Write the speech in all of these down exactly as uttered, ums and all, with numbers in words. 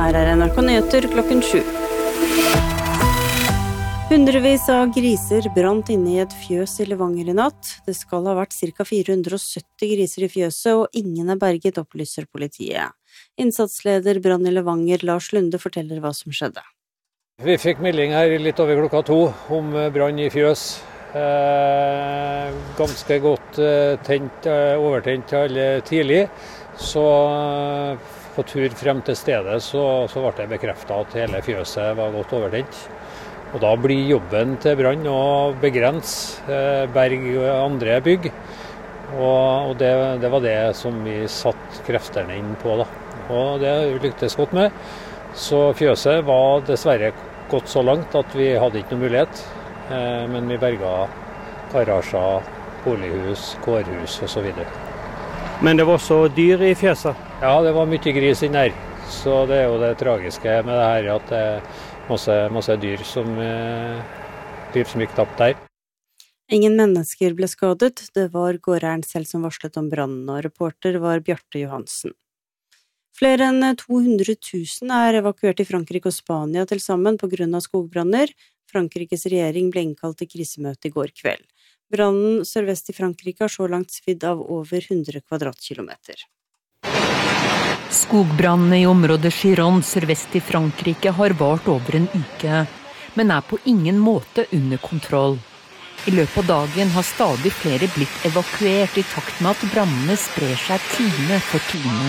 her er N R K Nyheter klokken sju. Hundrevis av griser brant inne i et fjøs i Levanger i natt. Det skal ha vært ca. fire hundre og sytti griser i fjøset, og ingen er berget, opplyser politiet. Innsatsleder Brann i Levanger, Lars Lunde, forteller hva som skjedde. Vi fikk melding her litt over klokka to om brann i fjøs. Eh, ganske godt eh, tent, eh, overtent alle tidlig, så eh, på tur frem til stedet så, så ble det bekreftet at hele fjøset var godt overtent. Og da blir jobben til Brann å begrense eh, berg og andre bygg, og, og det, det var det som vi satt kreftene inn på da. Og det lyktes godt med, så fjøset var dessverre gått så langt at vi hadde ikke noen mulighet. Men vi berga garasjer, bolighus, kårhus og så videre. Men det var også dyr i fjøset? Ja, det var mye gris inn her. Så det er jo det tragiske med det her, at det er masse, masse dyr, som, dyr som gikk tapt der. Ingen mennesker ble skadet. Det var gårdeieren selv som varslet om brannen, og reporter var Bjarte Johansen. Flere enn to hundre tusen er evakuert i Frankrike og Spania til sammen på grunn av skogbranner. Frankrikes regjering ble innkalt til krisemøte i går kveld. Brannen sørvest i Frankrike har så langt svidd av over hundre kvadratkilometer. Skogbrannene i området Gironde sørvest i Frankrike har vart over en uke, men er på ingen måte under kontroll. I løpet av dagen har stadig flere blitt evakuert i takt med at brannene sprer seg time for time.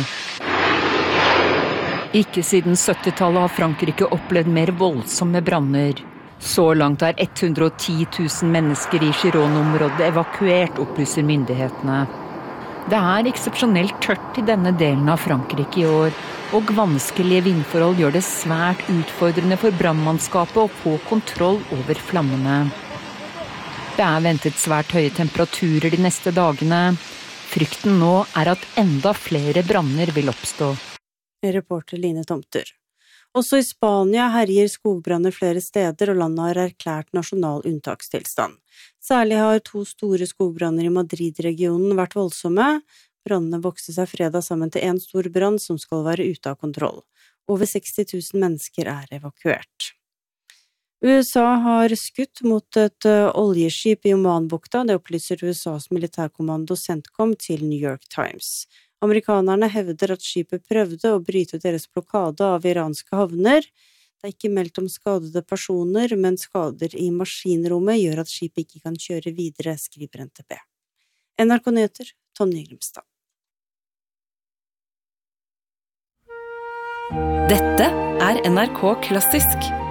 Ikke siden syttitallet har Frankrike opplevd mer voldsomme branner. Så langt er hundre og ti tusen mennesker i Gironde-området evakuert, opplyser myndighetene. Det er eksepsjonelt tørt i denne delen av Frankrike i år, og vanskelige vindforhold gjør det svært utfordrende for brannmannskapet å få kontroll over flammene. Det er ventet svært høye temperaturer de neste dagene. Frykten nå er at enda flere branner vil oppstå. Reporter Line Tomter. Også i Spania herjer skogbranner flere steder, og landet har erklært nasjonal unntakstilstand. Særlig har to store skogbranner i Madrid-regionen vært voldsomme. Brannene vokste seg fredag sammen til en stor brann som skal være ute av kontroll. Over seksti tusen mennesker er evakuert. U S A har skutt mot et oljeskip i Omanbukta, det opplyser U S A's militærkommando CENTCOM til New York Times. Amerikanerne hevder at skipet prøvde å bryte deres blokade av iranske havner. Det er ikke meldt om skadede personer, men skader i maskinrommet gjør at skipet ikke kan kjøre videre, skriver N T B. N R K Nyheter, Tonje Grimstad. Dette er N R K Klassisk.